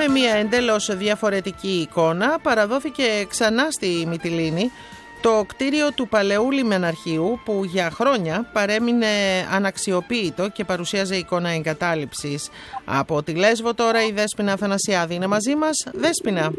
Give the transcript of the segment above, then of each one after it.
με μια εντελώς διαφορετική εικόνα παραδόθηκε ξανά στη Μυτιλήνη το κτίριο του παλαιού λιμεναρχείου που για χρόνια παρέμεινε αναξιοποίητο και παρουσίαζε εικόνα εγκατάλειψης. Από τη Λέσβο τώρα η Δέσποινα Αθανασιάδη είναι μαζί μας. Δέσποινα.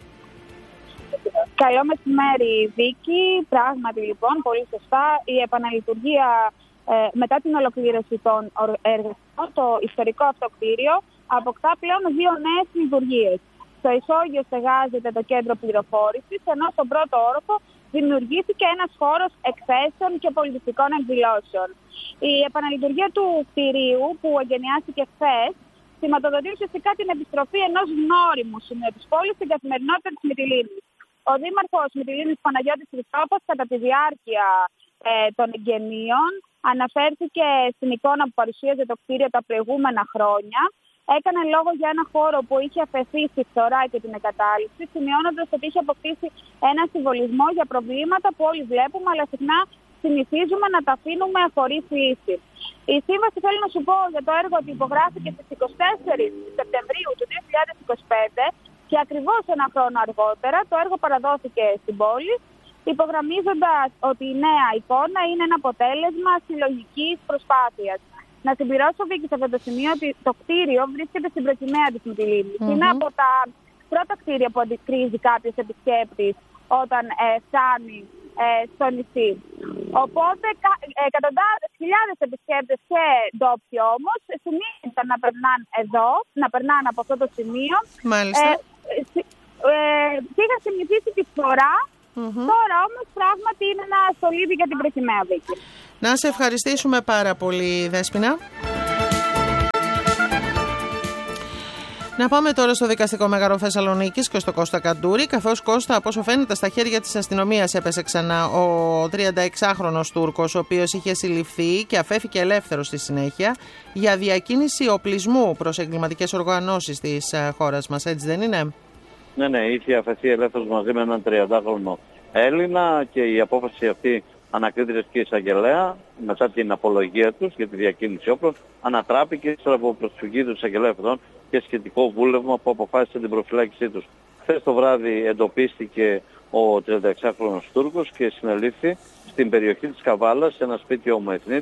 Καλό μεσημέρι, Βίκη. Πράγματι, λοιπόν, πολύ σωστά, η επαναλειτουργία μετά την ολοκλήρωση των εργασιών, το ιστορικό αυτό κτίριο αποκτά πλέον δύο νέες λειτουργίες. Στο ισόγειο στεγάζεται το κέντρο πληροφόρησης, ενώ στον πρώτο όροφο δημιουργήθηκε ένας χώρος εκθέσεων και πολιτιστικών εκδηλώσεων. Η επαναλειτουργία του κτηρίου, που εγκαινιάστηκε χθες, σηματοδοτεί ουσιαστικά την επιστροφή ενός γνώριμου σημείου της πόλης στην καθημερινότητα της Μυτιλήνης. Ο Δήμαρχος Μυτιλήνης Παναγιώτης Χριστόφος, κατά τη διάρκεια των εγγενείων, αναφέρθηκε στην εικόνα που παρουσίαζε το κτίριο τα προηγούμενα χρόνια. Έκανε λόγο για ένα χώρο που είχε αφαιθεί στη φθορά και την εγκατάλειψη, σημειώνοντας ότι είχε αποκτήσει ένα συμβολισμό για προβλήματα που όλοι βλέπουμε, αλλά συχνά συνηθίζουμε να τα αφήνουμε χωρίς λύση. Η σύμβαση, θέλω να σου πω, για το έργο ότι υπογράφηκε στις 24 Σεπτεμβρίου του 2025 και ακριβώς ένα χρόνο αργότερα το έργο παραδόθηκε στην πόλη, υπογραμμίζοντας ότι η νέα εικόνα είναι ένα αποτέλεσμα συλλογικής προσπάθειας. Να συμπληρώσω, Βίκη, σε αυτό το σημείο ότι το κτίριο βρίσκεται στην προκυμαία της Μυτιλήνης. Είναι από τα πρώτα κτίρια που αντικρίζει κάποιος επισκέπτης όταν φτάνει στο νησί. Οπότε εκατοντάδες χιλιάδες επισκέπτες και ντόπιοι όμως συνήθισαν να περνάνε εδώ, να περνάνε από αυτό το σημείο. Μάλιστα. Είχαν συνηθίσει τη φορά. Τώρα όμως πράγματι είναι ένα στολίδι για την προκυμαία, Βίκη. Να σε ευχαριστήσουμε πάρα πολύ, Δέσποινα. Να πάμε τώρα στο δικαστικό μέγαρο Θεσσαλονίκης και στο Κώστα Καντούρη, καθώς, Κώστα, από όσο φαίνεται στα χέρια της αστυνομίας έπεσε ξανά ο 36χρονος Τούρκος, ο οποίος είχε συλληφθεί και αφέθηκε ελεύθερος στη συνέχεια για διακίνηση οπλισμού προς εγκληματικές οργανώσεις της χώρας μας, έτσι δεν είναι? Ναι, είχε αφαιθεί ελεύθερος μαζί με έναν 30χρονο Έλληνα και η απόφαση αυτή ανακρίτηκε και εισαγγελέα μετά την απολογία τους για τη διακίνηση όπλων, ανατράπηκε ύστερα από προσφυγή του εισαγγελέα αυτών και σχετικό βούλευμα που αποφάσισε την προφυλάκησή τους. Χθες το βράδυ εντοπίστηκε ο 36χρονος Τούρκος και συνελήφθη στην περιοχή της Καβάλας σε ένα σπίτι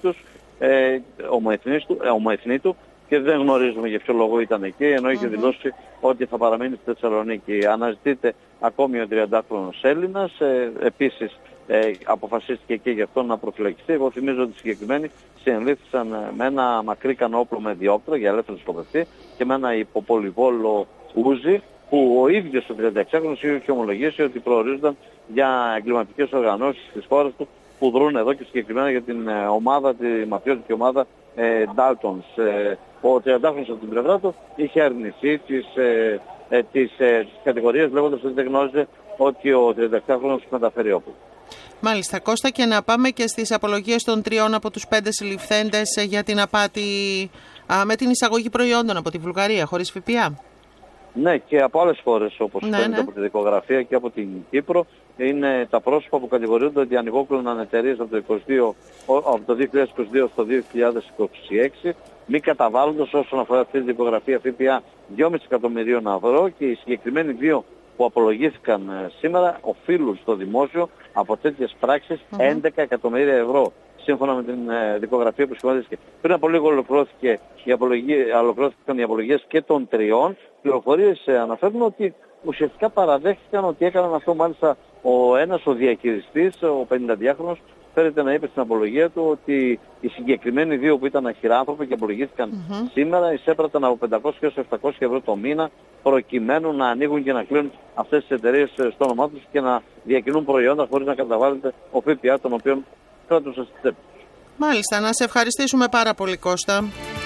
ομοεθνήτου και δεν γνωρίζουμε για ποιο λόγο ήταν εκεί, ενώ είχε δηλώσει ότι θα παραμείνει στη Θεσσαλονίκη. Αναζητείται ακόμη ο 30χρονος Έλληνας, επίσης αποφασίστηκε και γι' αυτό να προφυλακιστεί. Εγώ θυμίζω ότι οι συγκεκριμένοι συνελήφθησαν με ένα μακρύκανο όπλο με διόπτρα για ελεύθερο σκοπευτή και με ένα υποπολιβόλο ούζι που ο ίδιος ο 36χρονος είχε ομολογήσει ότι προορίζονταν για εγκληματικές οργανώσεις της χώρας του που δρούν εδώ και συγκεκριμένα για την ομάδα, τη μαφιώτικη ομάδα Daltons. Ο 30χρονος από την πλευρά του είχε αρνηθεί τις κατηγορίες, λέγοντας ότι δεν γνώριζε ότι ο 36χρονος μεταφέρει όπλο. Μάλιστα, Κώστα, και να πάμε και στις απολογίες των 3 από τους 5 συλληφθέντες για την απάτη με την εισαγωγή προϊόντων από τη Βουλγαρία χωρίς ΦΠΑ. Ναι, και από άλλες χώρες όπως φαίνεται από τη δικογραφία και από την Κύπρο. Είναι τα πρόσωπα που κατηγορούνται ότι ανοιγόκλωναν εταιρείες από το 2022 στο 2026, μη καταβάλλοντας όσον αφορά αυτή τη δικογραφία ΦΠΑ 2,5 εκατομμυρίων ευρώ, και οι συγκεκριμένοι δύο που απολογήθηκαν σήμερα οφείλουν στο δημόσιο από τέτοιες πράξεις 11 εκατομμύρια ευρώ. Σύμφωνα με την δικογραφία που σχηματίστηκε. Πριν από λίγο ολοκληρώθηκαν οι απολογίες και των 3. Πληροφορίες αναφέρουν ότι ουσιαστικά παραδέχτηκαν ότι έκαναν αυτό. Μάλιστα ο διακυριστής, ο 52χρονος, φέρεται να είπε στην απολογία του ότι οι συγκεκριμένοι δύο που ήταν αχυράνθρωποι και απολογήθηκαν σήμερα εισέπραταν από 500 έως 700 ευρώ το μήνα προκειμένου να ανοίγουν και να κλείνουν αυτές τις εταιρείες στο όνομά τους και να διακινούν προϊόντα χωρίς να καταβάλλεται ο ΦΠΑ, τον οποίο κράτουσαν στη τσέπη. Μάλιστα, να σε ευχαριστήσουμε πάρα πολύ, Κώστα.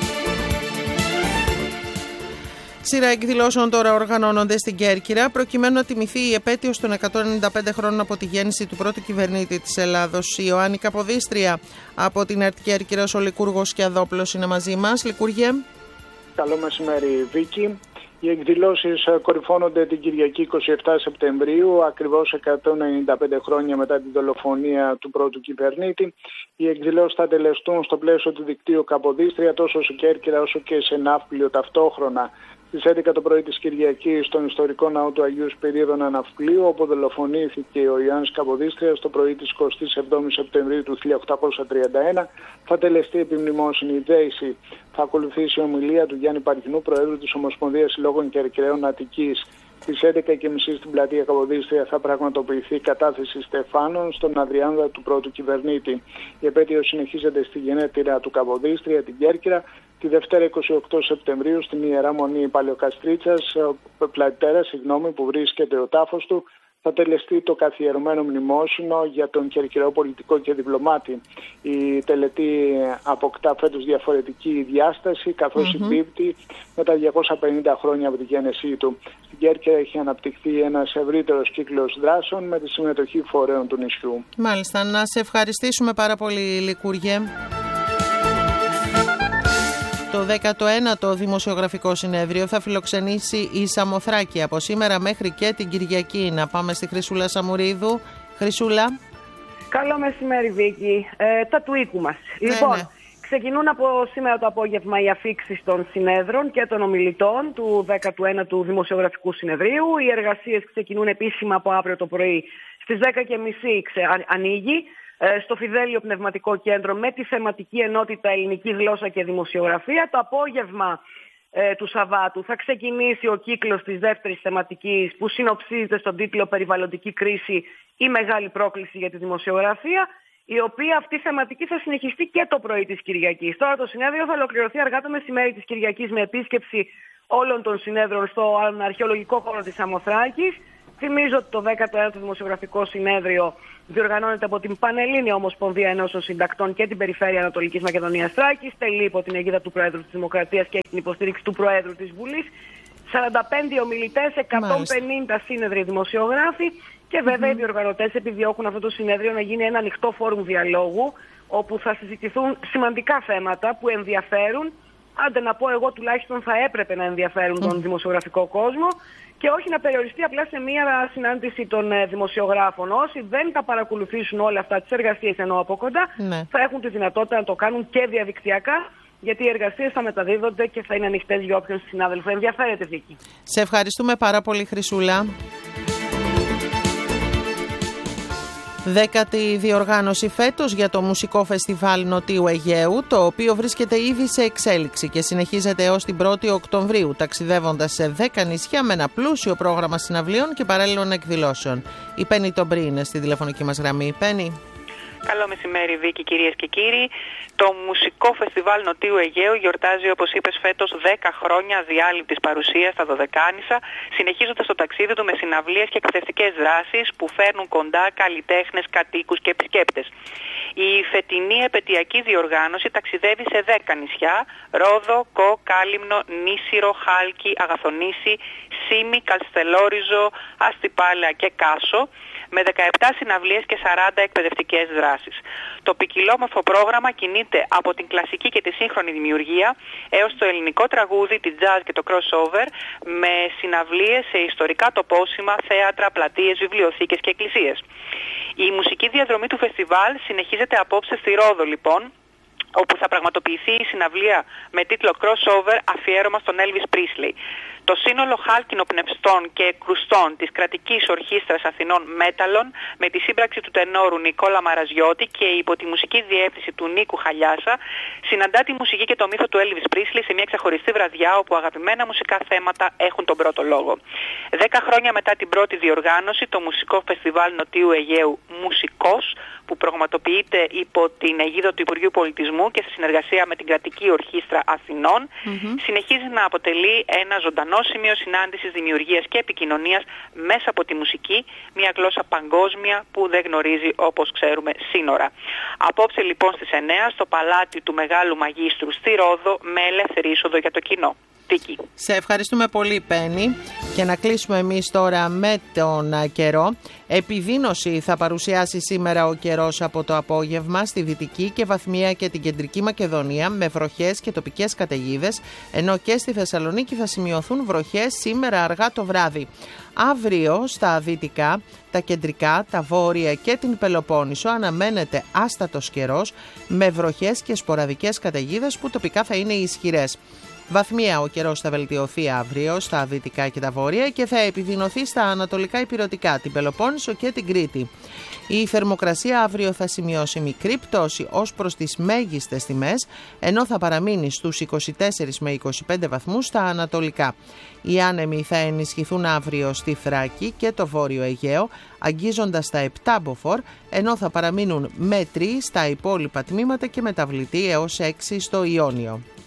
Σειρά εκδηλώσεων τώρα οργανώνονται στην Κέρκυρα προκειμένου να τιμηθεί η επέτειος των 195 χρόνων από τη γέννηση του πρώτου κυβερνήτη της Ελλάδος. Η Ιωάννη Καποδίστρια από την ΕΡΤ Κέρκυρας, ο Λικούργος Σκιαδόπουλος είναι μαζί μας. Λικούργε. Καλό μεσημέρι, Βίκη. Οι εκδηλώσεις κορυφώνονται την Κυριακή 27 Σεπτεμβρίου, ακριβώς 195 χρόνια μετά την δολοφονία του πρώτου κυβερνήτη. Οι εκδηλώσεις θα τελεστούν στο πλαίσιο του δικτύου Καποδίστρια τόσο σε Κέρκυρα όσο και σε Ναύπλιο ταυτόχρονα. Στις 11 το πρωί της Κυριακής στον ιστορικό ναό του Αγίου Σπυρίδωνα Ναυπλίου, όπου δολοφονήθηκε ο Ιωάννης Καποδίστριας το πρωί της 27 Σεπτεμβρίου του 1831, θα τελεστεί επιμνημόσυνη δέηση. Θα ακολουθήσει η ομιλία του Γιάννη Παριχνού, Προέδρου της Ομοσπονδίας Συλλόγων Κερκυραίων Αττικής. Στις 11:30 στην πλατεία Καποδίστρια θα πραγματοποιηθεί η κατάθεση στεφάνων στον Αδριάνδα του πρώτου κυβερνήτη. Η επέτειος συνεχίζεται στη γενέτειρα του Καποδίστρια, την Κέρκυρα. Τη Δευτέρα 28 Σεπτεμβρίου στην Ιερά Μονή Παλαιοκαστρίτσας, Πλατέρα, που βρίσκεται ο τάφος του, θα τελεστεί το καθιερωμένο μνημόσυνο για τον κερκυραό πολιτικό και διπλωμάτη. Η τελετή αποκτά φέτος διαφορετική διάσταση, καθώς συμπίπτει με τα 250 χρόνια από τη γέννησή του. Στην Κέρκυρα έχει αναπτυχθεί ένας ευρύτερος κύκλος δράσεων με τη συμμετοχή φορέων του νησιού. Μάλιστα, να σε ευχαριστήσουμε πάρα πολύ, Λικούργε. Το 19ο Δημοσιογραφικό Συνέδριο θα φιλοξενήσει η Σαμοθράκη από σήμερα μέχρι και την Κυριακή. Να πάμε στη Χρυσούλα Σαμουρίδου. Χρυσούλα. Καλό μεσημέρι, Βίκη. Τα του οίκου μας. Λοιπόν, ξεκινούν από σήμερα το απόγευμα οι αφίξεις των συνέδρων και των ομιλητών του 19ου Δημοσιογραφικού Συνεδρίου. Οι εργασίες ξεκινούν επίσημα από αύριο το πρωί. Στις 10:30 ανοίγει στο Φιδέλιο Πνευματικό Κέντρο με τη θεματική ενότητα Ελληνική Γλώσσα και Δημοσιογραφία. Το απόγευμα του Σαββάτου θα ξεκινήσει ο κύκλος της δεύτερης θεματικής που συνοψίζεται στον τίτλο «Περιβαλλοντική κρίση, η μεγάλη πρόκληση για τη δημοσιογραφία», η οποία αυτή η θεματική θα συνεχιστεί και το πρωί της Κυριακής. Τώρα το συνέδριο θα ολοκληρωθεί αργά το μεσημέρι της Κυριακής με επίσκεψη όλων των συνέδρων στο αρχαιολογικό χώρο της Σαμοθράκης. Θυμίζω ότι το 19ο Δημοσιογραφικό Συνέδριο διοργανώνεται από την Πανελλήνια Ομοσπονδία Ενώσεων Συντακτών και την Περιφέρεια Ανατολικής Μακεδονίας Θράκης, τελεί υπό την αιγίδα του Προέδρου της Δημοκρατίας και την υποστήριξη του Προέδρου της Βουλής. 45 ομιλητές, 150 σύνεδροι δημοσιογράφοι και βέβαια οι διοργανωτές επιδιώκουν αυτό το συνέδριο να γίνει ένα ανοιχτό φόρουμ διαλόγου, όπου θα συζητηθούν σημαντικά θέματα που ενδιαφέρουν, άντε να πω εγώ τουλάχιστον θα έπρεπε να ενδιαφέρουν τον δημοσιογραφικό κόσμο, και όχι να περιοριστεί απλά σε μία συνάντηση των δημοσιογράφων. Όσοι δεν τα παρακολουθήσουν όλα αυτά τις εργασίες ενώ από κοντά, θα έχουν τη δυνατότητα να το κάνουν και διαδικτυακά, γιατί οι εργασίες θα μεταδίδονται και θα είναι ανοιχτές για όποιον συνάδελφο ενδιαφέρεται, Βίκη. Σε ευχαριστούμε πάρα πολύ, Χρυσούλα. 10η διοργάνωση φέτος για το Μουσικό Φεστιβάλ Νοτίου Αιγαίου, το οποίο βρίσκεται ήδη σε εξέλιξη και συνεχίζεται έως την 1η Οκτωβρίου, ταξιδεύοντας σε 10 νησιά με ένα πλούσιο πρόγραμμα συναυλίων και παράλληλων εκδηλώσεων. Η Πέννη Τομπρή είναι στη τηλεφωνική μας γραμμή. Πέννη. Καλό μεσημέρι, Βίκη, κυρίες και κύριοι. Το Μουσικό Φεστιβάλ Νοτίου Αιγαίου γιορτάζει, όπως είπες, φέτος 10 χρόνια διάλειπτης παρουσίας στα Δωδεκάνησα, συνεχίζοντας το ταξίδι του με συναυλίες και εκπαιδευτικές δράσεις που φέρνουν κοντά καλλιτέχνες, κατοίκους και επισκέπτες. Η φετινή επετειακή διοργάνωση ταξιδεύει σε 10 νησιά: Ρόδο, Κο, Κάλυμνο, Νήσιρο, Χάλκι, Αγαθονήσι, Σίμι, Καλστελόριζο, Αστυπάλαια και Κάσο, με 17 συναυλίες και 40 εκπαιδευτικές δράσεις. Το ποικιλόμορφο πρόγραμμα κινείται από την κλασική και τη σύγχρονη δημιουργία έως το ελληνικό τραγούδι, τη jazz και το crossover, με συναυλίες σε ιστορικά τοπόσημα, θέατρα, πλατείες, βιβλιοθήκες και εκκλησίες. Η μουσική διαδρομή του φεστιβάλ συνεχίζεται απόψε στη Ρόδο, λοιπόν, όπου θα πραγματοποιηθεί η συναυλία με τίτλο Crossover, αφιέρωμα στον Elvis Presley. Το σύνολο χάλκινο-πνευστών και κρουστών της κρατικής ορχήστρας Αθηνών Μέταλλων, με τη σύμπραξη του τενόρου Νικόλα Μαραζιώτη και υπό τη μουσική διεύθυνση του Νίκου Χαλιάσα, συναντά τη μουσική και το μύθο του Elvis Presley σε μια ξεχωριστή βραδιά όπου αγαπημένα μουσικά θέματα έχουν τον πρώτο λόγο. 10 χρόνια μετά την πρώτη διοργάνωση, το Μουσικό Φεστιβάλ Νοτίου Αιγαίου Μουσικός, που πραγματοποιείται υπό την αιγίδα του Υπουργείου Πολιτισμού και σε συνεργασία με την κρατική ορχήστρα Αθηνών, συνεχίζει να αποτελεί ένα ζωντανό σημείο συνάντησης, δημιουργίας και επικοινωνίας μέσα από τη μουσική, μια γλώσσα παγκόσμια που δεν γνωρίζει, όπως ξέρουμε, σύνορα. Απόψε λοιπόν στις 9 στο παλάτι του Μεγάλου Μαγίστρου στη Ρόδο, με ελεύθερη είσοδο για το κοινό. Σε ευχαριστούμε πολύ, Πέννη. Και να κλείσουμε εμείς τώρα με τον καιρό. Επιδείνωση θα παρουσιάσει σήμερα ο καιρός από το απόγευμα στη Δυτική και Βαθμία και την Κεντρική Μακεδονία, με βροχές και τοπικές καταιγίδες, ενώ και στη Θεσσαλονίκη θα σημειωθούν βροχές σήμερα αργά το βράδυ. Αύριο στα δυτικά, τα κεντρικά, τα βόρεια και την Πελοπόννησο αναμένεται άστατος καιρός, με βροχές και σποραδικές καταιγίδες που τοπικά θα είναι ισχυρές. Βαθμία ο καιρός θα βελτιωθεί αύριο στα δυτικά και τα βόρεια και θα επιδεινωθεί στα ανατολικά υπηρετικά, την Πελοπόννησο και την Κρήτη. Η θερμοκρασία αύριο θα σημειώσει μικρή πτώση ως προς τις μέγιστες τιμές, ενώ θα παραμείνει στους 24 με 25 βαθμούς στα ανατολικά. Οι άνεμοι θα ενισχυθούν αύριο στη Θράκη και το Βόρειο Αιγαίο, αγγίζοντας τα 7 μποφόρ, ενώ θα παραμείνουν μέτριοι στα υπόλοιπα τμήματα και μεταβλητοί έως 6 στο Ιόνιο.